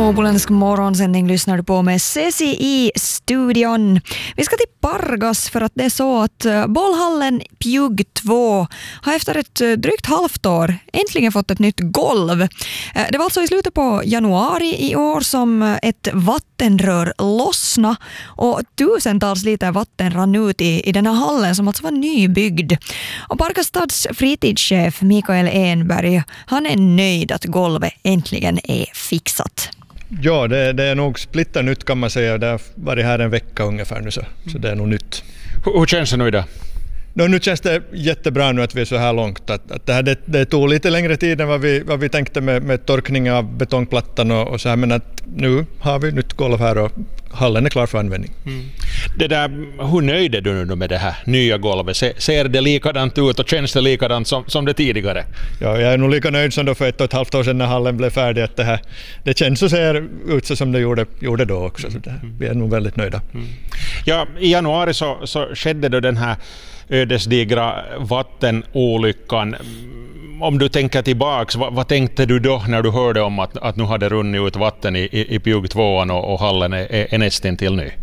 Åboländsk morgonsändning lyssnar du på med Ceci i studion. Vi ska till Pargas för att det är så att bollhallen Pjug 2 har efter ett drygt halvt år äntligen fått ett nytt golv. Det var alltså i slutet på januari i år som ett vattenrör lossna och tusentals liter vatten rann ut i den här hallen som alltså var nybyggd. Och Pargas stads fritidschef Mikael Enberg, han är nöjd att golvet äntligen är fixat. Ja, det är nog splitter nytt kan man säga. Det har varit här en vecka ungefär nu så det är nog nytt. Hur känns det nu då? Nu känns det jättebra nu att vi är så här långt. Att det tog lite längre tid än vad vi tänkte med torkning av betongplattan och så här, men att nu har vi nytt golv här och hallen är klar för användning. Det där, hur nöjd är du nu med det här nya golvet? Ser det likadant ut och känns det likadant som det tidigare? Ja, jag är nog lika nöjd som då för 1,5 år sedan när hallen blev färdig. Att det känns och ser ut så som det gjorde då också. Så vi är nog väldigt nöjda. Ja, i januari så skedde då den här ödesdigra vattenolyckan. Om du tänker tillbaks, vad tänkte du då när du hörde om att nu hade runnit ut vatten i Pjug 2 och hallen är nästan till ny?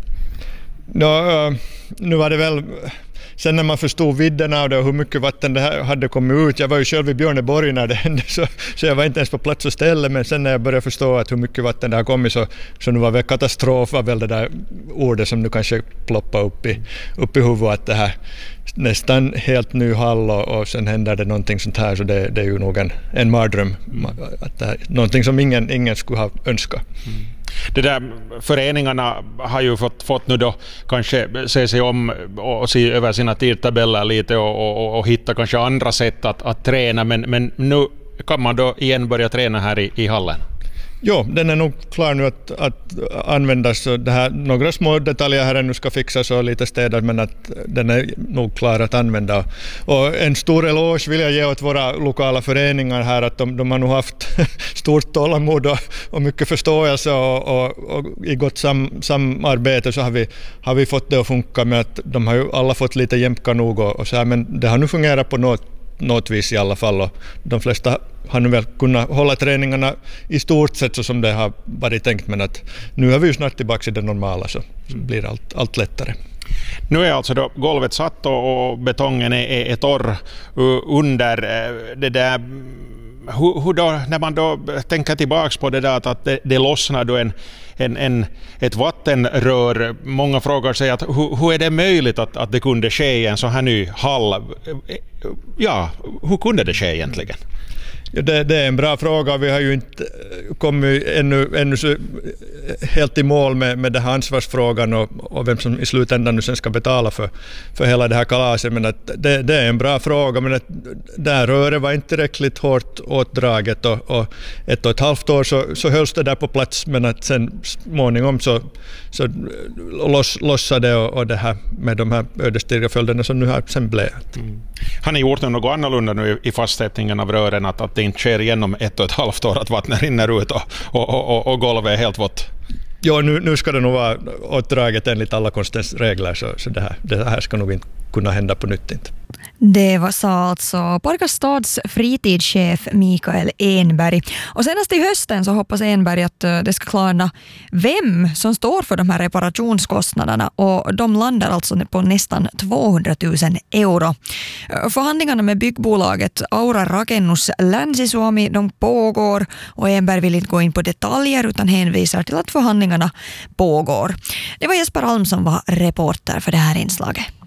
Nu var det väl, sen när man förstod vidden av det och hur mycket vatten det här hade kommit ut, jag var ju själv i Björneborg när det hände så jag var inte ens på plats och ställe, men sen när jag började förstå att hur mycket vatten det har kommit så nu var väl katastrof var väl det där ordet som nu kanske ploppar upp i huvudet, att det här nästan helt ny hall och sen händer det någonting sånt här, så det är ju nog en mardröm, att det här, någonting som ingen skulle ha önskat. Det där, föreningarna har ju fått nu då kanske se sig om och se över sina tidtabeller lite och hitta kanske andra sätt att träna, men nu kan man då igen börja träna här i hallen. Jo, den är nog klar nu att användas. Det här, några små detaljer här nu ska fixas och lite städat, men att den är nog klar att använda. Och en stor eloge vill jag ge åt våra lokala föreningar här, att de har nog haft stort tålamod och mycket förståelse och i gott samarbete så har vi fått det att funka med att de har ju alla fått lite jämka nog och så här, men det har nu fungerat på något vis i alla fall, och de flesta har nu väl kunnat hålla träningarna i stort sett så som det har varit tänkt, men att nu är vi ju snart tillbaka i det normala, så blir allt lättare. Nu är alltså då golvet satt och betongen är torr under det där. Hur då, när man då tänker tillbaks på det där att det lossnar då ett vattenrör, många frågar sig att hur är det möjligt att det kunde ske i en så här ny hall? Ja, hur kunde det ske egentligen? Ja, det är en bra fråga. Vi har ju inte kommit ännu så helt i mål med den här ansvarsfrågan och vem som i slutändan nu sen ska betala för hela det här kalaset. Men att det är en bra fråga, men att där röret var inte tillräckligt hårt åtdraget och 1,5 år så hölls det där på plats, men att sen småningom så lossade och det här med de här ödesdigra följderna som nu har sen blivit. Har ni gjort något annorlunda nu i fastsättningen av rören, att det inte sker genom 1,5 år att vattnet rinner ut och golvet är helt vått? Ja, nu ska det nog vara åtdraget enligt alla konstens regler, så det här ska nog inte kunna hända på nytt inte. Det var så alltså Pargas stads fritidschef Mikael Enberg. Och senast i hösten så hoppas Enberg att det ska klarna vem som står för de här reparationskostnaderna, och de landar alltså på nästan 200 000 euro. Förhandlingarna med byggbolaget Aura Rakennus Länsi-Suomi, de pågår, och Enberg vill inte gå in på detaljer utan hänvisar till att förhandlingarna pågår. Det var Jesper Alm som var reporter för det här inslaget.